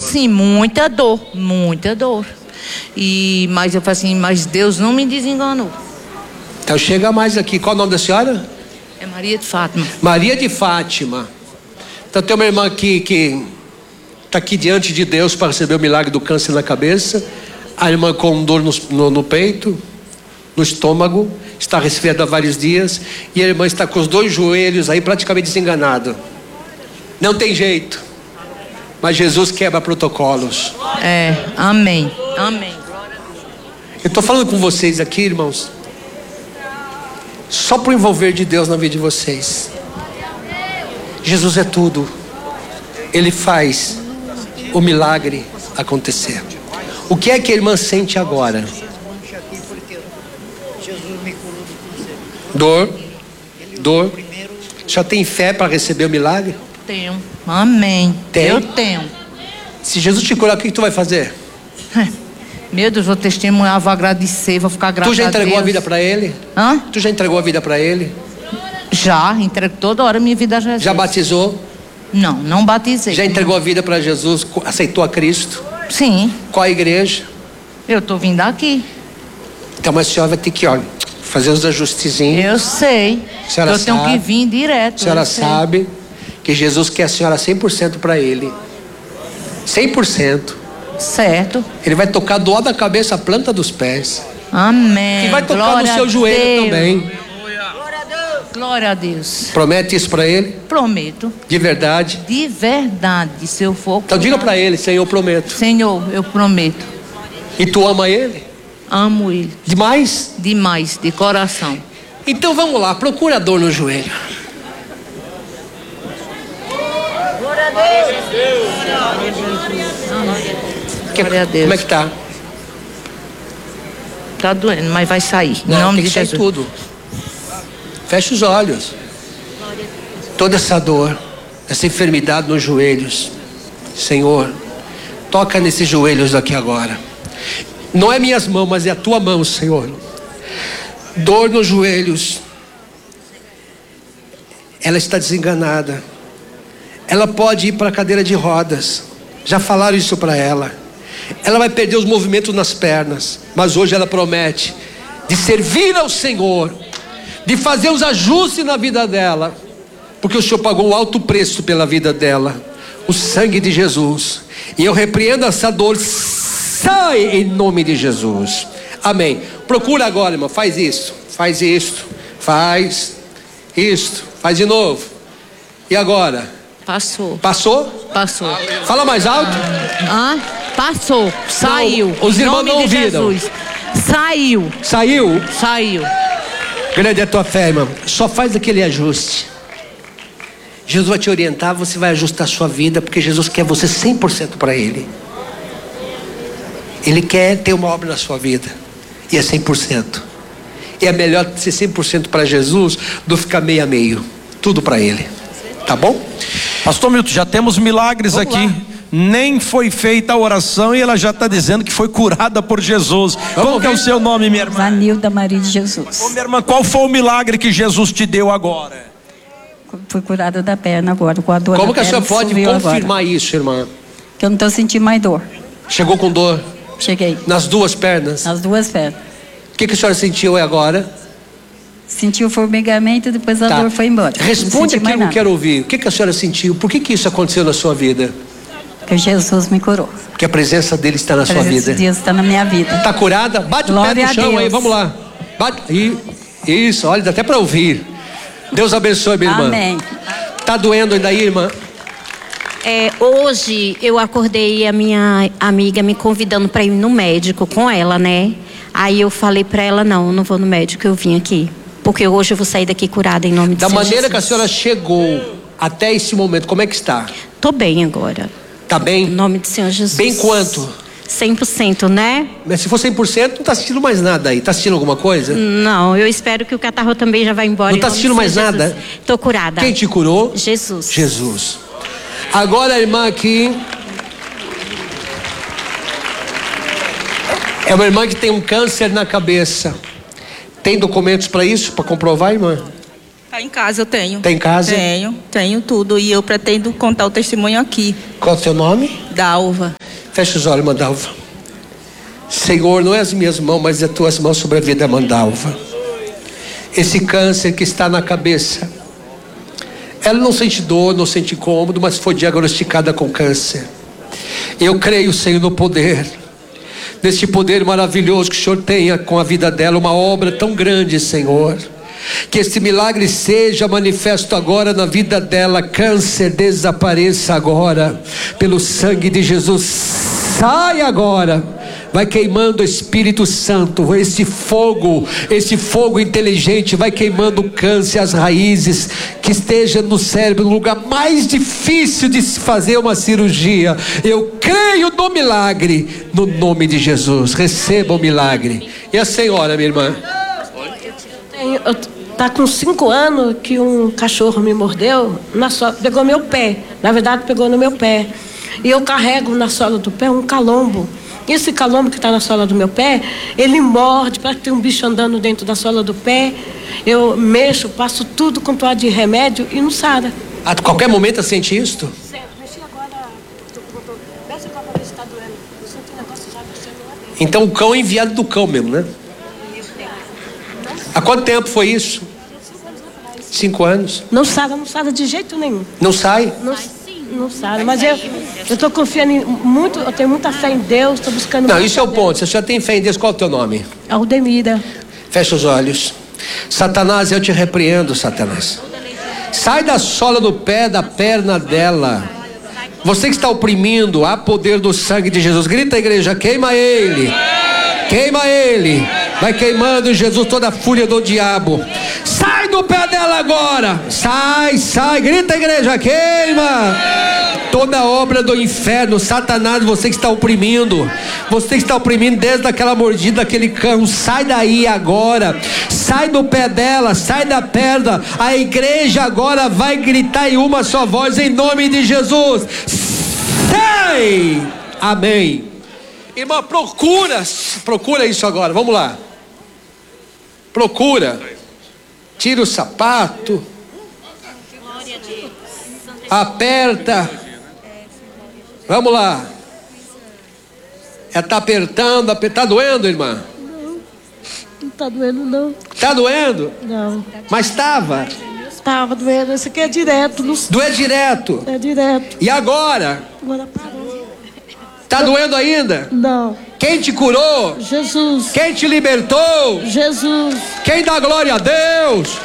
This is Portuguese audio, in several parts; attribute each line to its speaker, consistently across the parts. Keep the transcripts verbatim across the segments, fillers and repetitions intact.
Speaker 1: Sim, muita dor, muita dor. E, mas eu falei assim, mas Deus não me desenganou.
Speaker 2: Então chega mais aqui. Qual o nome da senhora?
Speaker 1: É Maria de Fátima.
Speaker 2: Maria de Fátima. Então tem uma irmã aqui que está aqui diante de Deus para receber o milagre do câncer na cabeça. A irmã com dor no, no, no peito, no estômago, está resfriada há vários dias. E a irmã está com os dois joelhos aí praticamente desenganado. Não tem jeito. Mas Jesus quebra protocolos.
Speaker 1: É, amém, amém.
Speaker 2: Eu estou falando com vocês aqui, irmãos, só para o envolver de Deus na vida de vocês. Jesus é tudo. Ele faz o milagre acontecer. O que é que a irmã sente agora? Dor. Dor. Já tem fé para receber o milagre?
Speaker 1: Tenho. Amém.
Speaker 2: Tem?
Speaker 1: Eu tenho.
Speaker 2: Se Jesus te curar, o que tu vai fazer?
Speaker 1: Meu Deus, vou testemunhar, vou agradecer, vou ficar grata a
Speaker 2: Tu
Speaker 1: Deus.
Speaker 2: já entregou a vida para Ele?
Speaker 1: Hã?
Speaker 2: Tu já entregou a vida para Ele?
Speaker 1: Já, entrego toda hora minha vida a Jesus.
Speaker 2: Já batizou?
Speaker 1: Não, não batizei.
Speaker 2: Já entregou a vida para Jesus? Aceitou a Cristo?
Speaker 1: Sim.
Speaker 2: Qual a igreja?
Speaker 1: Eu tô vindo aqui.
Speaker 2: Então, mas a senhora vai ter que, ó, fazer os ajustezinhos.
Speaker 1: Eu sei.
Speaker 2: A senhora
Speaker 1: eu tenho
Speaker 2: sabe,
Speaker 1: que vir direto.
Speaker 2: A senhora
Speaker 1: eu sei.
Speaker 2: sabe que Jesus quer a senhora cem por cento para Ele. cem por cento.
Speaker 1: Certo.
Speaker 2: Ele vai tocar do alto da cabeça a planta dos pés.
Speaker 1: Amém.
Speaker 2: E vai tocar
Speaker 1: Glória
Speaker 2: no seu joelho
Speaker 1: Deus.
Speaker 2: também.
Speaker 1: Glória a Deus.
Speaker 2: Promete isso para Ele?
Speaker 1: Prometo.
Speaker 2: De verdade?
Speaker 1: De verdade, se eu for.
Speaker 2: Então diga para Ele, Senhor, eu prometo.
Speaker 1: Senhor, eu prometo.
Speaker 2: E tu ama Ele?
Speaker 1: Amo Ele.
Speaker 2: Demais?
Speaker 1: Demais, de coração.
Speaker 2: Então vamos lá, procura a dor no joelho.
Speaker 1: Glória a Deus. Glória a Deus.
Speaker 2: Como é que tá?
Speaker 1: Tá doendo, mas vai sair. Em
Speaker 2: Não,
Speaker 1: nome
Speaker 2: tem
Speaker 1: de
Speaker 2: que sair
Speaker 1: Jesus.
Speaker 2: tudo. Fecha os olhos. Toda essa dor, essa enfermidade nos joelhos, Senhor, toca nesses joelhos aqui agora. Não é minhas mãos, mas é a tua mão, Senhor. Dor nos joelhos. Ela está desenganada. Ela pode ir para a cadeira de rodas. Já falaram isso para ela. Ela vai perder os movimentos nas pernas, mas hoje ela promete de servir ao Senhor, de fazer os ajustes na vida dela, porque o Senhor pagou um alto preço pela vida dela, o sangue de Jesus. E eu repreendo essa dor, sai em nome de Jesus. Amém. Procura agora, irmão, faz isso, faz isso, faz isto, faz de novo. E agora?
Speaker 1: Passou.
Speaker 2: Passou?
Speaker 1: Passou.
Speaker 2: Fala mais alto.
Speaker 1: Ah, passou. Saiu.
Speaker 2: Não, os
Speaker 1: Em
Speaker 2: irmãos
Speaker 1: nome
Speaker 2: não
Speaker 1: de
Speaker 2: ouviram.
Speaker 1: Jesus. Saiu.
Speaker 2: Saiu?
Speaker 1: Saiu.
Speaker 2: Grande é a tua fé, irmão. Só faz aquele ajuste. Jesus vai te orientar, você vai ajustar a sua vida, porque Jesus quer você cem por cento para Ele. Ele quer ter uma obra na sua vida. E é cem por cento. E é melhor ser cem por cento para Jesus do que ficar meio a meio. Tudo para Ele. Tá bom?
Speaker 3: Pastor Milton, já temos milagres
Speaker 2: Vamos
Speaker 3: aqui.
Speaker 2: lá.
Speaker 3: Nem foi feita a oração e ela já está dizendo que foi curada por Jesus.
Speaker 2: Vamos
Speaker 3: Qual que é o
Speaker 2: ver.
Speaker 3: seu nome, minha irmã?
Speaker 4: Vanilda Maria de Jesus.
Speaker 3: Ô, minha irmã, qual foi o milagre que Jesus te deu agora?
Speaker 4: Fui curada da perna agora, com a dor
Speaker 2: Como
Speaker 4: da
Speaker 2: que a
Speaker 4: perna
Speaker 2: senhora pode
Speaker 4: sumiu
Speaker 2: confirmar
Speaker 4: agora.
Speaker 2: isso, irmã?
Speaker 4: Que eu não estou sentindo mais dor.
Speaker 2: Chegou com dor
Speaker 4: Cheguei,
Speaker 2: nas duas pernas.
Speaker 4: nas duas pernas.
Speaker 2: O que, que a senhora sentiu aí agora?
Speaker 4: Senti o formigamento e depois a
Speaker 2: Tá.
Speaker 4: dor foi embora.
Speaker 2: Responde
Speaker 4: Não senti
Speaker 2: aqui,
Speaker 4: mais
Speaker 2: eu não
Speaker 4: nada.
Speaker 2: quero ouvir. O que, que a senhora sentiu? Por que, que isso aconteceu na sua vida?
Speaker 4: Porque Jesus me curou.
Speaker 2: Porque a presença dele está na sua vida.
Speaker 4: Deus está na minha vida.
Speaker 2: Está curada? Bate
Speaker 4: Glória
Speaker 2: o pé
Speaker 4: a
Speaker 2: no chão
Speaker 4: Deus.
Speaker 2: aí, vamos lá. Bate. I- Isso, olha, dá até para ouvir. Deus abençoe, minha irmã.
Speaker 4: Amém.
Speaker 2: Tá doendo ainda aí, irmã?
Speaker 5: É, hoje eu acordei a minha amiga me convidando para ir no médico com ela, né? Aí eu falei para ela, não, eu não vou no médico, eu vim aqui. Porque hoje eu vou sair daqui curada em nome de
Speaker 2: Da
Speaker 5: Senhor
Speaker 2: maneira
Speaker 5: Jesus.
Speaker 2: que a senhora chegou até esse momento, como é que está?
Speaker 5: Tô bem agora.
Speaker 2: Tá
Speaker 5: Em
Speaker 2: bem?
Speaker 5: nome de Senhor Jesus.
Speaker 2: Bem quanto?
Speaker 5: cem por cento, né?
Speaker 2: Mas se for cem por cento, não tá sentindo mais nada aí. Tá sentindo alguma coisa?
Speaker 5: Não, eu espero que o catarro também já vá embora.
Speaker 2: Não
Speaker 5: em
Speaker 2: tá
Speaker 5: nome de
Speaker 2: sentindo mais
Speaker 5: Senhor
Speaker 2: nada?
Speaker 5: Jesus. Tô curada.
Speaker 2: Quem te curou?
Speaker 5: Jesus.
Speaker 2: Jesus. Agora a irmã aqui é uma irmã que tem um câncer na cabeça. Tem documentos para isso, para comprovar, irmã?
Speaker 6: Tá em casa, eu tenho.
Speaker 2: Tem em casa?
Speaker 6: Tenho, tenho tudo. E eu pretendo contar o testemunho aqui.
Speaker 2: Qual é o seu nome?
Speaker 1: Dalva.
Speaker 2: Fecha os olhos, Mandalva. Senhor, não é as minhas mãos, mas as tuas mãos sobre a vida da Mandalva. Esse câncer que está na cabeça, ela não sente dor, não sente incômodo, mas foi diagnosticada com câncer. Eu creio, Senhor, no poder, neste poder maravilhoso que o Senhor tenha com a vida dela, uma obra tão grande, Senhor. Que esse milagre seja manifesto agora na vida dela. Câncer desapareça agora, pelo sangue de Jesus. Sai agora. Vai queimando o Espírito Santo, esse fogo, esse fogo inteligente, vai queimando o câncer, as raízes, que esteja no cérebro, no lugar mais difícil de se fazer uma cirurgia. Eu creio no milagre, no nome de Jesus. Receba o milagre. E a senhora, minha irmã?
Speaker 6: Está com cinco anos que um cachorro me mordeu, na sola, pegou meu pé, na verdade pegou no meu pé, e eu carrego na sola do pé um calombo. Esse calombo que está na sola do meu pé, ele morde, parece que tem um bicho andando dentro da sola do pé. Eu mexo, passo tudo com toalha de remédio e não sara.
Speaker 2: A qualquer momento você sente isto?
Speaker 6: Certo, mexi agora, mexe agora para ver se está doendo. Eu senti um negócio já mexendo lá dentro.
Speaker 2: Então o cão é enviado do cão mesmo, né? Há quanto tempo foi isso? Cinco anos.
Speaker 6: Não sara, não sara de jeito nenhum.
Speaker 2: Não sai?
Speaker 6: Não, não sara, mas eu eu estou confiando em muito, eu tenho muita fé em Deus, estou buscando.
Speaker 2: Não, isso é o ponto. Você já tem fé em Deus. Qual é o teu nome?
Speaker 6: Aldemira.
Speaker 2: Fecha os olhos. Satanás, eu te repreendo, Satanás. Sai da sola do pé, da perna dela. Você que está oprimindo, há poder do sangue de Jesus. Grita, igreja, queima ele. Queima ele. Vai queimando, Jesus, toda a fúria do diabo. Sai do pé dela agora. Sai, sai. Grita, igreja, queima. Toda obra do inferno, Satanás, você que está oprimindo, você que está oprimindo desde aquela mordida daquele cão, sai daí agora. Sai do pé dela, sai da perna. A igreja agora vai gritar em uma só voz, em nome de Jesus. Sai. Amém. Irmã, procura, procura isso agora, vamos lá. Procura. Tira o sapato. Aperta. Vamos lá. Ela está apertando, está doendo, irmã?
Speaker 6: Não, não está doendo não.
Speaker 2: Está doendo?
Speaker 6: Não.
Speaker 2: Mas estava?
Speaker 6: Estava doendo, esse aqui é direto. Não...
Speaker 2: Doer direto?
Speaker 6: É direto.
Speaker 2: E agora?
Speaker 6: Agora parou.
Speaker 2: Está doendo ainda?
Speaker 6: Não.
Speaker 2: Quem te curou?
Speaker 6: Jesus.
Speaker 2: Quem te libertou?
Speaker 6: Jesus.
Speaker 2: Quem dá glória a Deus?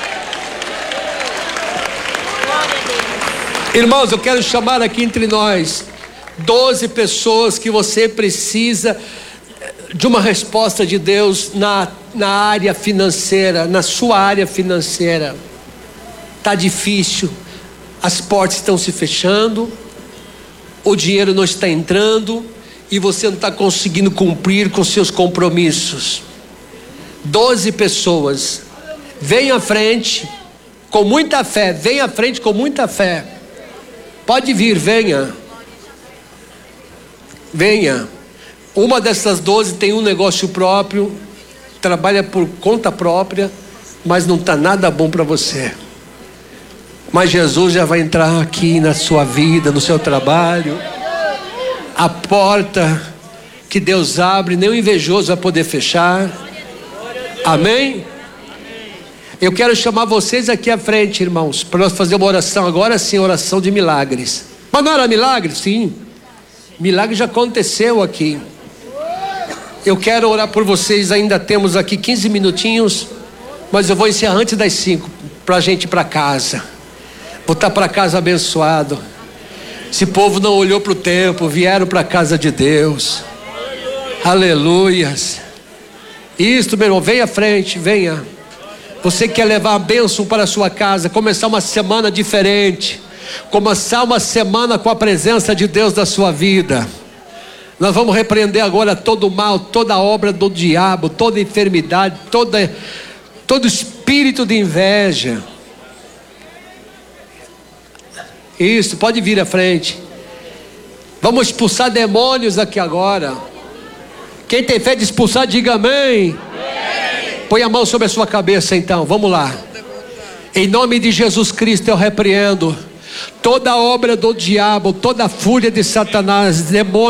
Speaker 2: Irmãos, eu quero chamar aqui entre nós doze pessoas que você precisa de uma resposta de Deus na, na área financeira, na sua área financeira. Está difícil, as portas estão se fechando, o dinheiro não está entrando e você não está conseguindo cumprir com seus compromissos. Doze pessoas, vem à frente com muita fé, vem à frente com muita fé. Pode vir, venha. Venha. Uma dessas doze tem um negócio próprio, trabalha por conta própria, mas não está nada bom para você. Mas Jesus já vai entrar aqui na sua vida, no seu trabalho. A porta que Deus abre, nem o invejoso vai poder fechar. Amém? Eu quero chamar vocês aqui à frente, irmãos, para nós fazer uma oração, agora sim, oração de milagres. Mas não era milagre? Sim. Milagre já aconteceu aqui. Eu quero orar por vocês, ainda temos aqui quinze minutinhos, mas eu vou encerrar antes das cinco, para a gente ir para casa. Voltar para casa abençoado. Esse povo não olhou para o templo, vieram para a casa de Deus. Aleluias. Isso, meu irmão, venha à frente, venha. Você quer levar a bênção para a sua casa, começar uma semana diferente, começar uma semana com a presença de Deus na sua vida. Nós vamos repreender agora todo o mal, toda a obra do diabo, toda enfermidade, toda, todo espírito de inveja. Isso, pode vir à frente. Vamos expulsar demônios aqui agora. Quem tem fé de expulsar, diga amém. Põe a mão sobre a sua cabeça então, vamos lá. Em nome de Jesus Cristo eu repreendo toda obra do diabo, toda fúria de Satanás, demônio,